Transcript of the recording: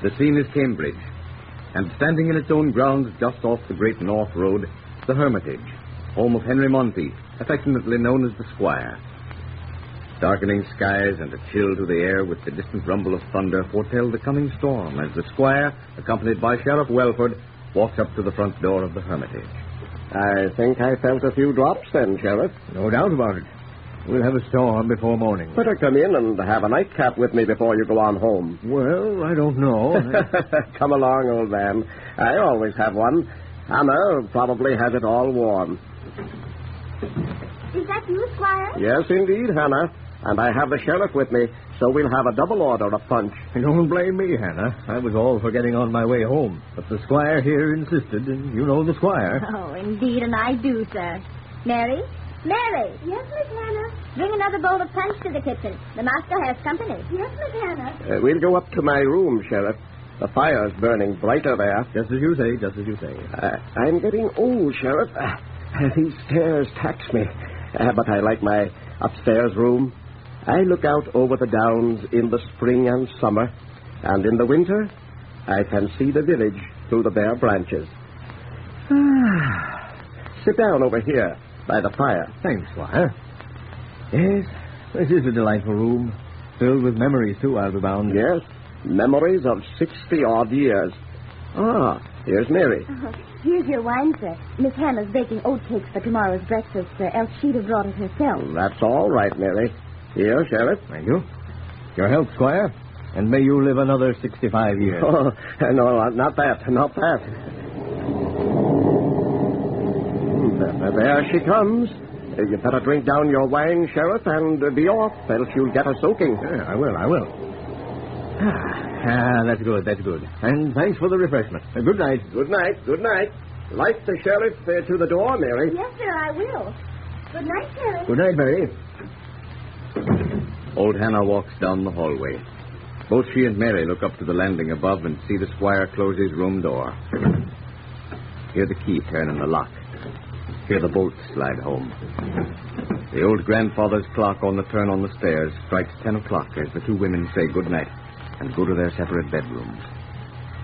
The scene is Cambridge, and standing in its own grounds just off the Great North Road, the Hermitage, home of Henry Monteith, affectionately known as the Squire. Darkening skies and a chill to the air with the distant rumble of thunder foretell the coming storm as the Squire, accompanied by Sheriff Wellford, walks up to the front door of the Hermitage. I think I felt a few drops then, Sheriff. No doubt about it. We'll have a storm before morning. Better come in and have a nightcap with me before you go on home. Well, I don't know. Come along, old man. I always have one. Hannah probably has it all warm. Is that you, Squire? Yes, indeed, Hannah. And I have the sheriff with me, so we'll have a double order of punch. Don't blame me, Hannah. I was all for getting on my way home. But the Squire here insisted, and you know the Squire. Oh, indeed, and I do, sir. Mary? Mary! Yes, Miss Hannah? Bring another bowl of punch to the kitchen. The master has company. Yes, Miss Hannah? We'll go up to my room, Sheriff. The fire's burning brighter there. Just as you say, just as you say. I'm getting old, Sheriff. These stairs tax me. But I like my upstairs room. I look out over the downs in the spring and summer, and in the winter, I can see the village through the bare branches. Sit down over here by the fire. Thanks, Squire. Yes, this is a delightful room, filled with memories, too, I'll be bound. Yes, memories of 60-odd years. Here's Mary. Here's your wine, sir. Miss Hannah's baking oat cakes for tomorrow's breakfast, else she'd have brought it herself. That's all right, Mary. Here, Sheriff. Thank you. Your health, Squire, and may you live another 65 years. Oh, no, not that, not that. There she comes. You better drink down your wine, Sheriff, and be off, else you'll get a soaking. Yeah, I will. That's good. And thanks for the refreshment. Good night. Good night. Light the Sheriff to the door, Mary. Yes, sir, I will. Good night, Sheriff. Good night, Mary. Old Hannah walks down the hallway. Both she and Mary look up to the landing above and see the Squire close his room door. Hear the key turn in the lock. Hear the bolt slide home. The old grandfather's clock on the turn on the stairs strikes 10 o'clock as the two women say goodnight and go to their separate bedrooms.